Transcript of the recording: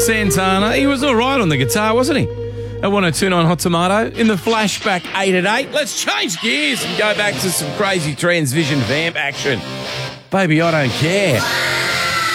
Santana. He was all right on the guitar, wasn't he? At 102.9 Hot Tomato. In the flashback 8 at 8. Let's change gears and go back to some crazy Transvision vamp action. Baby, I don't care.